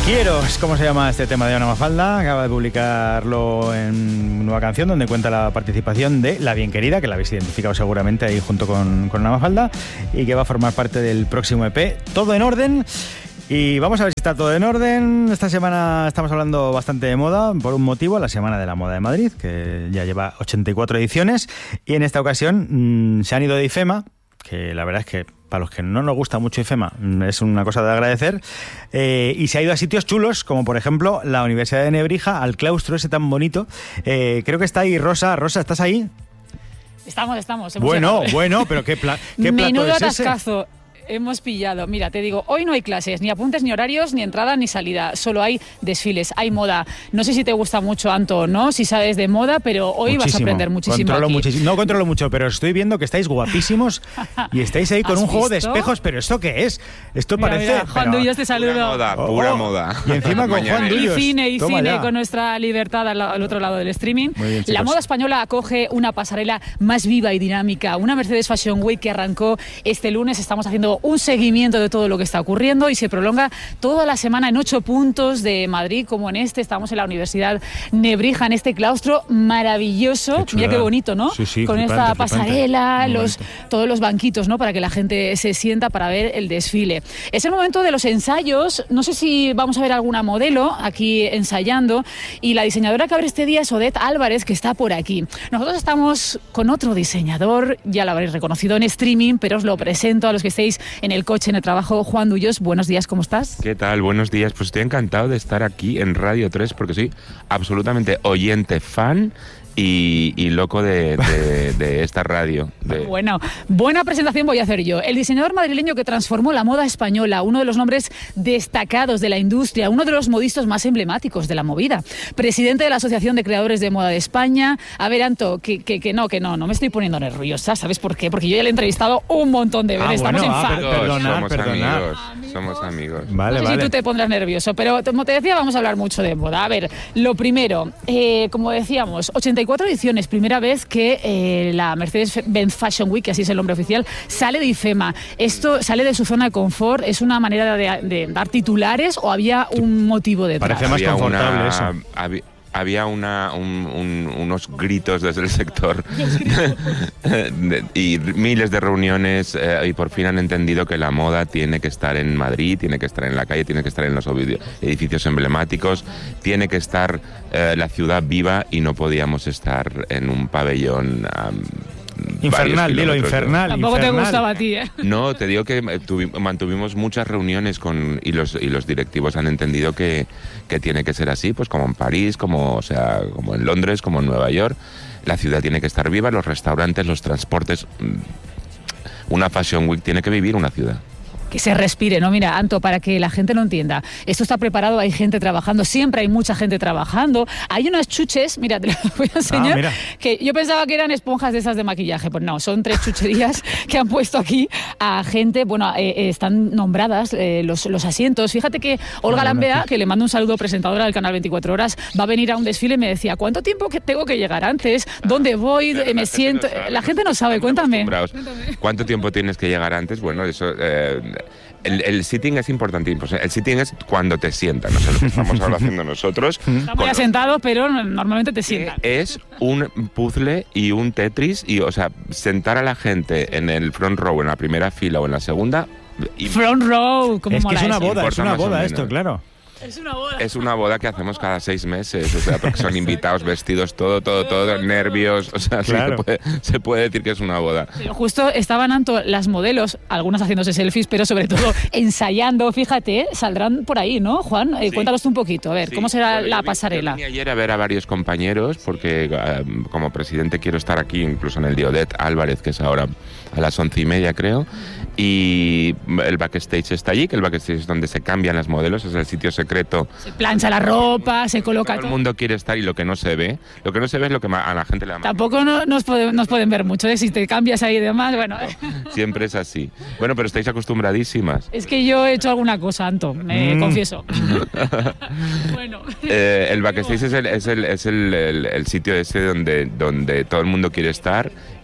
Quiero, es como se llama este tema de Ana Mafalda. Acaba de publicarlo en nueva canción donde cuenta la participación de La Bien Querida, que la habéis identificado seguramente ahí junto con Ana Mafalda, y que va a formar parte del próximo EP. Todo en orden. Y vamos a ver si está todo en orden. Esta semana estamos hablando bastante de moda, por un motivo, la Semana de la Moda de Madrid, que ya lleva 84 ediciones, y en esta ocasión se han ido de IFEMA, que la verdad es que para los que no nos gusta mucho IFEMA es una cosa de agradecer, y se ha ido a sitios chulos, como por ejemplo la Universidad de Nebrija, al claustro ese tan bonito. Creo que está ahí Rosa. Rosa, ¿estás ahí? Estamos. Bueno, pero qué plato Menudo es ese. atascazo. Hemos pillado. Mira, te digo, hoy no hay clases, ni apuntes, ni horarios, ni entrada, ni salida. Solo hay desfiles, hay moda. No sé si te gusta mucho, Anto, o no, si sabes de moda, pero hoy vas a aprender muchísimo aquí. No controlo mucho, pero estoy viendo que estáis guapísimos y estáis ahí con un juego de espejos. ¿Pero esto qué es? Esto mira, parece... Mira, Juan Duyos te saludo. Pura moda. Y encima con Juan Duyos. Y cine con nuestra libertad al otro lado del streaming. Bien, la moda española acoge una pasarela más viva y dinámica. Una Mercedes Fashion Week que arrancó este lunes. Estamos haciendo un seguimiento de todo lo que está ocurriendo y se prolonga toda la semana en 8 puntos de Madrid, como en este. Estamos en la Universidad Nebrija, en este claustro maravilloso. Mira qué bonito, ¿no? Sí, con esta pasarela, todos los banquitos, ¿no? Para que la gente se sienta para ver el desfile. Es el momento de los ensayos. No sé si vamos a ver alguna modelo aquí ensayando, y la diseñadora que abre este día es Odette Álvarez, que está por aquí. Nosotros estamos con otro diseñador, ya lo habréis reconocido en streaming, pero os lo presento a los que estéis en el coche, en el trabajo. Juan Duyos, buenos días, ¿cómo estás? ¿Qué tal? Buenos días. Pues estoy encantado de estar aquí en Radio 3 porque soy absolutamente oyente, fan y loco de esta radio. Bueno, buena presentación voy a hacer yo. El diseñador madrileño que transformó la moda española, uno de los nombres destacados de la industria, uno de los modistas más emblemáticos de la movida. Presidente de la Asociación de Creadores de Moda de España. A ver, Anto, que no me estoy poniendo nerviosa. ¿Sabes por qué? Porque yo ya le he entrevistado un montón de veces. Estamos en fan. Somos amigos. Vale, no sé si tú te pondrás nervioso, pero como te decía, vamos a hablar mucho de moda. A ver, lo primero, como decíamos, 84 ediciones, primera vez que la Mercedes-Benz Fashion Week, que así es el nombre oficial, sale de IFEMA. ¿Esto sale de su zona de confort? ¿Es una manera de dar titulares o había un motivo detrás? Parece más confortable eso. Había unos gritos desde el sector y miles de reuniones, y por fin han entendido que la moda tiene que estar en Madrid, tiene que estar en la calle, tiene que estar en los edificios emblemáticos, tiene que estar la ciudad viva, y no podíamos estar en un pabellón infernal, dilo, infernal. Tampoco te gustaba a ti, ¿eh? No, te digo que mantuvimos muchas reuniones y los directivos han entendido que tiene que ser así, pues como en París, como en Londres, como en Nueva York. La ciudad tiene que estar viva, los restaurantes, los transportes. Una Fashion Week tiene que vivir una ciudad. Que se respire, ¿no? Mira, Anto, para que la gente lo entienda, esto está preparado, hay gente trabajando, siempre hay mucha gente trabajando. Hay unas chuches, mira, te las voy a enseñar, que yo pensaba que eran esponjas de esas de maquillaje, pues no, son 3 chucherías que han puesto aquí a gente. Bueno, están nombradas los asientos. Fíjate que Olga Lambea, que le mando un saludo, presentadora del canal 24 Horas, va a venir a un desfile y me decía, ¿cuánto tiempo que tengo que llegar antes? ¿Dónde voy? Me siento... La gente no sabe, cuéntame. ¿Cuánto tiempo tienes que llegar antes? Bueno, eso... El sitting es importantísimo. El sitting es cuando te sientan, no sé lo que estamos ahora haciendo nosotros. Estamos ya sentados, pero normalmente te sientan. Es un puzzle y un Tetris, sentar a la gente en el front row, en la primera fila o en la segunda. Front row, como es que es una boda esto, claro. Es una boda que hacemos cada 6 meses, porque son invitados, vestidos, todo, nervios, claro. se puede decir que es una boda. Pero justo estaban, Anto, las modelos, algunas haciéndose selfies, pero sobre todo ensayando, fíjate, saldrán por ahí, ¿no, Juan? Sí. Cuéntanos tú un poquito, a ver, ¿cómo será la pasarela? Yo vine ayer a ver a varios compañeros, porque como presidente quiero estar aquí, incluso en el de Odette Álvarez, que es ahora a las 11:30, creo, y el backstage está allí, que el backstage es donde se cambian las modelos, es el sitio secreto. Se plancha la ropa, se coloca todo. El mundo quiere estar, y lo que no se ve es lo que a la gente le da más. Tampoco nos pueden ver mucho, ¿eh? Si te cambias ahí y demás, bueno. Siempre es así. Bueno, pero estáis acostumbradísimas. Es que yo he hecho alguna cosa, Anto, me confieso. Bueno. El backstage es el sitio ese donde todo el mundo quiere estar,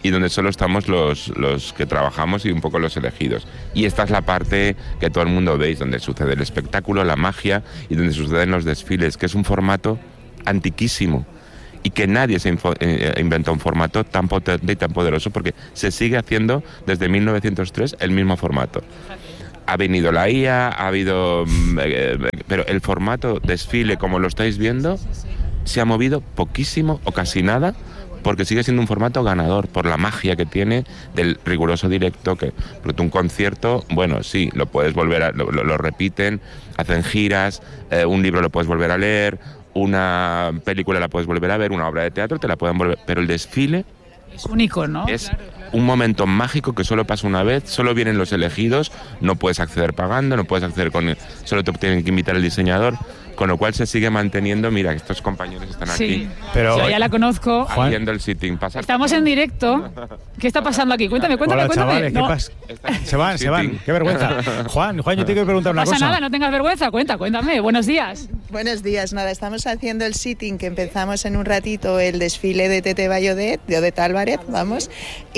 y donde solo estamos los que trabajamos y un poco los elegidos. Y esta es la parte que todo el mundo veis, donde sucede el espectáculo, la magia y donde suceden los desfiles, que es un formato antiquísimo y que nadie se inventó un formato tan potente y tan poderoso, porque se sigue haciendo desde 1903 el mismo formato. Ha venido la IA, ha habido... pero el formato desfile, como lo estáis viendo, se ha movido poquísimo o casi nada, porque sigue siendo un formato ganador por la magia que tiene del riguroso directo, porque un concierto, bueno, sí, lo puedes volver a... lo repiten, hacen giras, un libro lo puedes volver a leer, una película la puedes volver a ver, una obra de teatro te la pueden volver... Pero el desfile... Es único, ¿no? Es un momento mágico que solo pasa una vez, solo vienen los elegidos, no puedes acceder pagando, no puedes acceder con... Solo te tienen que invitar el diseñador, con lo cual se sigue manteniendo. Mira, estos compañeros están aquí. Pero yo ya la conozco. Haciendo el sitting. Estamos en directo. ¿Qué está pasando aquí? Cuéntame. Hola, chavales, ¿qué pasa? Se van. Qué vergüenza. Juan, yo te quiero preguntar una cosa. No pasa nada, no tengas vergüenza. Cuéntame. Buenos días. Buenos días. Nada, estamos haciendo el sitting, que empezamos en un ratito el desfile de Tete Bayodet, de Odette Álvarez, vamos,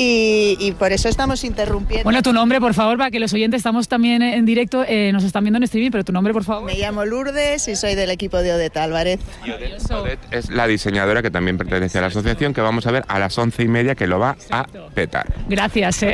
y por eso estamos interrumpiendo. Bueno, tu nombre, por favor, para que los oyentes, estamos también en directo, nos están viendo en streaming, pero tu nombre, por favor. Me llamo Lourdes y soy del equipo de Odette Álvarez. Odette es la diseñadora que también pertenece a la asociación, que vamos a ver a las 11:30, que lo va a petar. Gracias.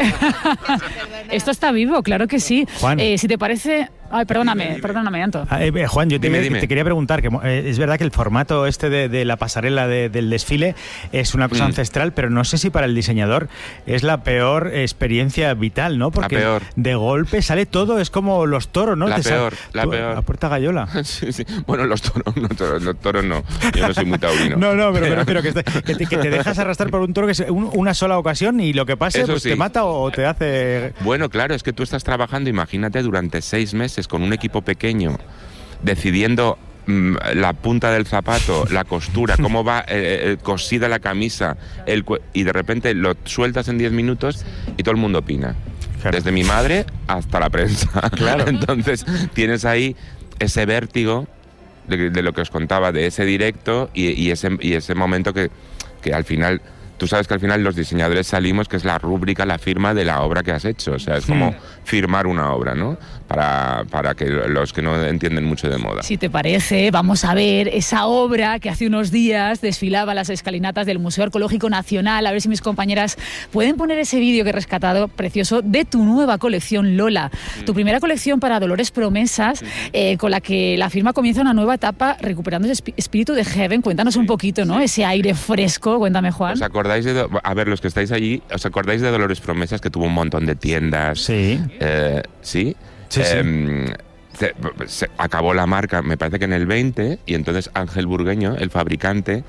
Esto está vivo, claro que sí. Juan. Si te parece... Ay, perdóname, Anto. Juan, yo Dime. te quería preguntar, que es verdad que el formato de la pasarela del desfile es una cosa ancestral, pero no sé si para el diseñador es la peor experiencia vital, ¿no? Porque de golpe sale todo, es como los toros, ¿no? La peor. A puerta gallola. Sí. Bueno, los toros no. Yo no soy muy taurino. No, pero que te dejas arrastrar por un toro que es una sola ocasión y lo que pase, pues sí, te mata o te hace... Bueno, claro, es que tú estás trabajando, imagínate, durante 6 meses con un equipo pequeño, decidiendo la punta del zapato, la costura, cómo va cosida la camisa, y de repente lo sueltas en 10 minutos y todo el mundo opina. Claro. Desde mi madre hasta la prensa. Claro. Entonces tienes ahí ese vértigo de lo que os contaba, de ese directo y ese momento que al final... Tú sabes que al final los diseñadores salimos, que es la rúbrica, la firma de la obra que has hecho. O sea, es como firmar una obra, ¿no? Para que los que no entienden mucho de moda. Si te parece, vamos a ver esa obra que hace unos días desfilaba las escalinatas del Museo Arqueológico Nacional. A ver si mis compañeras pueden poner ese vídeo que he rescatado, precioso, de tu nueva colección, Lola. Tu primera colección para Dolores Promesas, con la que la firma comienza una nueva etapa recuperando ese espíritu de Heaven. Cuéntanos un poquito, ¿no? Ese aire fresco. Cuéntame, Juan. ¿Os acordáis a ver, los que estáis allí, ¿os acordáis de Dolores Promesas, que tuvo un montón de tiendas? Sí. ¿Sí? Sí. Se acabó la marca, me parece que en el 20, y entonces Ángel Burgueño, el fabricante,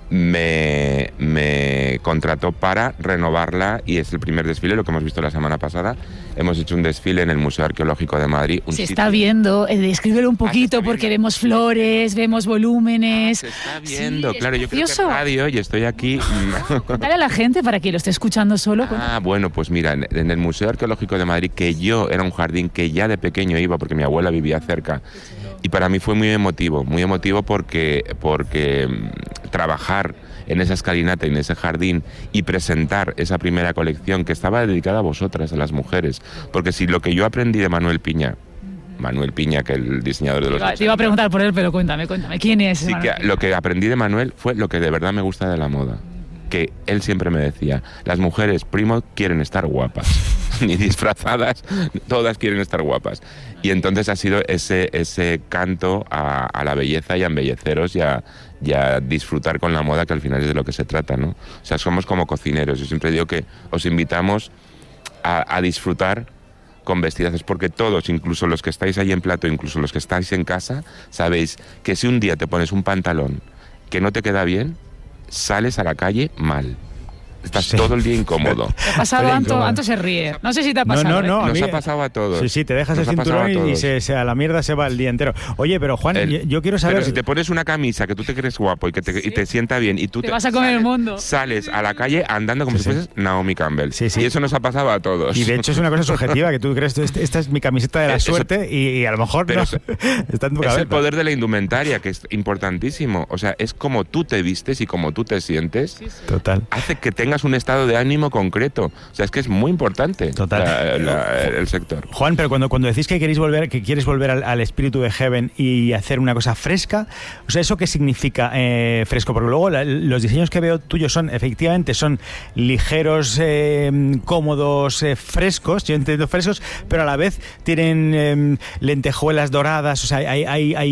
me contrató para renovarla, y es el primer desfile, lo que hemos visto la semana pasada. Hemos hecho un desfile en el Museo Arqueológico de Madrid. Se está viendo, descríbelo un poquito, porque vemos flores, vemos volúmenes. Se está viendo, sí, claro, yo creo que es precioso. radio y estoy aquí. Dale a la gente para que lo esté escuchando solo. Bueno, pues mira, en el Museo Arqueológico de Madrid, que yo era un jardín que ya de pequeño iba, porque mi abuela vivía cerca, y para mí fue muy emotivo porque trabajar en esa escalinata y en ese jardín y presentar esa primera colección que estaba dedicada a vosotras, a las mujeres, porque si lo que yo aprendí de Manuel Piña, que es el diseñador de los 80, te iba a preguntar por él, pero cuéntame, ¿quién es? Sí, que lo que aprendí de Manuel fue lo que de verdad me gusta de la moda, que él siempre me decía: las mujeres, primo, quieren estar guapas, ni disfrazadas, todas quieren estar guapas. Y entonces ha sido ese canto a la belleza y a embelleceros y a disfrutar con la moda, que al final es de lo que se trata, ¿no? O sea, somos como cocineros. Yo siempre digo que os invitamos a disfrutar con vestidazos, porque todos, incluso los que estáis ahí en plato, incluso los que estáis en casa, sabéis que si un día te pones un pantalón que no te queda bien, sales a la calle mal. Estás todo el día incómodo. ¿Te ha pasado, Anto? Anto se ríe. No sé si te ha pasado. No, nos ha pasado a todos. Sí, te dejas el cinturón y a la mierda se va el día entero. Oye, pero Juan, yo quiero saber... Pero si te pones una camisa que tú te crees guapo y que te sienta bien y tú te vas a comer el mundo, sales a la calle andando como si fueses Naomi Campbell. Sí. Y eso nos ha pasado a todos. Y de hecho es una cosa subjetiva, que tú crees, esta es mi camiseta de la suerte, y a lo mejor no, está en tu cabeza. Es el poder de la indumentaria, que es importantísimo. O sea, es como tú te vistes y como tú te sientes. Total. Hace que tengas tengas un estado de ánimo concreto. O sea, es que es muy importante el sector. Juan, pero cuando decís que quieres volver al espíritu de Heaven y hacer una cosa fresca, o sea, ¿eso qué significa fresco? Porque luego los diseños que veo tuyos son ligeros, cómodos, frescos, yo entiendo frescos, pero a la vez tienen lentejuelas doradas, o sea, hay